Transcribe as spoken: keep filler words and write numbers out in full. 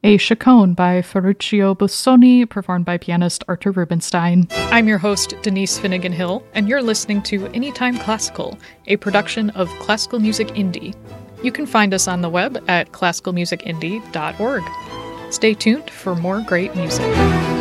A Chaconne by Ferruccio Busoni, performed by pianist Arthur Rubinstein. I'm your host, Denise Finnegan Hill, and you're listening to Anytime Classical, a production of Classical Music Indie. You can find us on the web at classical music indie dot org. Stay tuned for more great music.